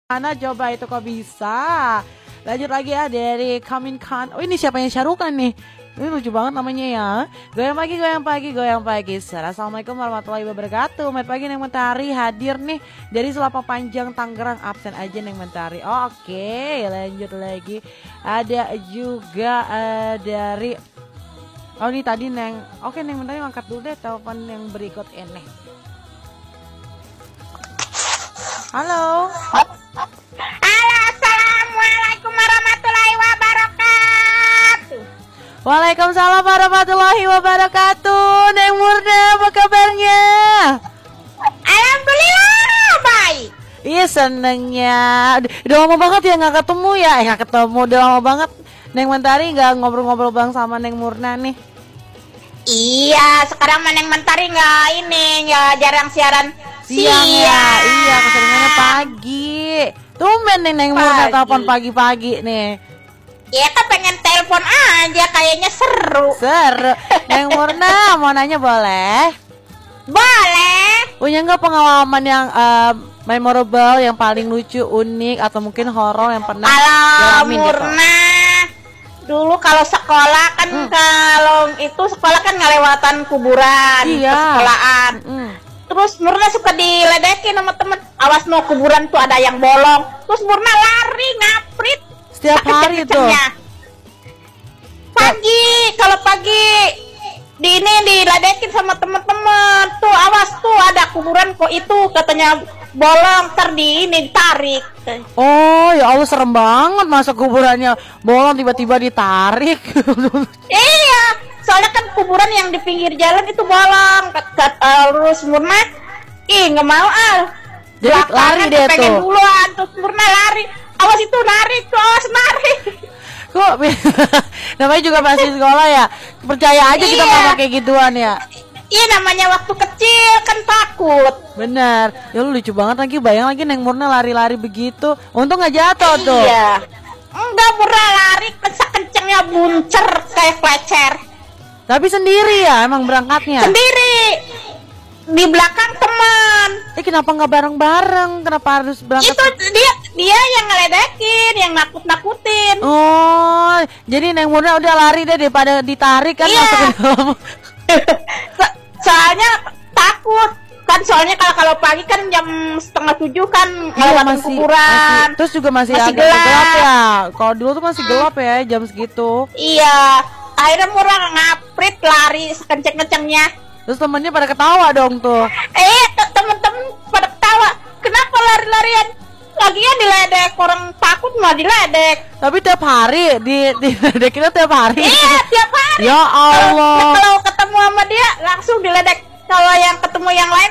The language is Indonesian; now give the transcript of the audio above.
Mana coba itu kok bisa. Lanjut lagi ya dari Kamin Khan. Oh ini siapa yang Syarukan nih? Ini lucu banget namanya ya. Goyang pagi, goyang pagi, goyang pagi. Assalamualaikum warahmatullahi wabarakatuh. Selamat pagi Neng Mentari hadir nih dari Selapa Panjang Tangerang. Absen aja Neng Mentari. Oh, oke, lanjut lagi. Ada juga dari oh ini tadi Neng. Oke Neng Mentari angkat dulu deh telepon yang berikut ini. Halo. Halo, assalamualaikum warahmatullahi wabarakatuh. Waalaikumsalam warahmatullahi wabarakatuh. Neng Murna, apa kabarnya? Alhamdulillah baik. Iya senengnya. Udah lama banget ya nggak ketemu ya. Nggak ketemu, udah lama banget. Neng Mentari nggak ngobrol-ngobrol bang sama Neng Murna nih. Iya, sekarang Neng Mentari nggak ini, nggak jarang siaran Siang ya. Iya, keseringannya pagi. Tumben nih Neng Murna telepon pagi-pagi nih. Ya kan pengen telepon aja, kayaknya seru. Seru. Neng Murna mau nanya boleh? Boleh. Punya nggak pengalaman yang memorable, yang paling lucu, unik, atau mungkin horor yang pernah Kalau dialamin Murna dulu kalau sekolah kan kalau itu sekolah kan ngelewatan kuburan ke sekolahan. Terus Murna suka diledekin sama temen. Awas no, kuburan tuh ada yang bolong. Terus Murna lari ngaprit setiap hari tuh. Pagi, kalau pagi diledekin sama temen-temen. Tuh awas tuh ada kuburan kok itu katanya bolong, ditarik. Oh ya Allah, serem banget, masa kuburannya bolong tiba-tiba ditarik. Iya, soalnya kan kuburan yang di pinggir jalan itu bolong. Terus Murna nggak mau jadi lari deh pengen tuh duluan. Terus Murna lari, awas itu narik, terus narik. Kok namanya juga masih sekolah ya, percaya aja kita mau kayak gituan ya. Iya, namanya waktu kecil kan takut. Bener, ya lu lucu banget lagi, bayang lagi Neng Murna lari-lari begitu. Untung gak jatuh tuh. Iya, enggak pernah lari kenceng-kencengnya buncer kayak plecer. Tapi sendiri ya emang berangkatnya? Sendiri, di belakang teman. Kenapa nggak bareng-bareng? Kenapa harus berangkat? Itu dia yang ngeledekin, yang nakut-nakutin. Oh, jadi Neng Murna udah lari deh daripada ditarik kan. Iya. Masuk ke dalam. Soalnya takut kan, soalnya kalau pagi kan jam 6:30 kan ngelewatin kuburan. Terus juga masih agak gelap ya. Kalau dulu tuh masih gelap ya jam segitu. Iya, akhirnya Murna ngaprit lari sekenceng-kencengnya. Terus temennya pada ketawa dong tuh. Temen-temen pada ketawa. Kenapa lari-larian? Lagian diledek, orang takut mah diledek. Tapi tiap hari diledekin tiap hari. Iya, tiap hari. Ya Allah. Kalau ketemu sama dia langsung diledek. Kalau yang ketemu yang lain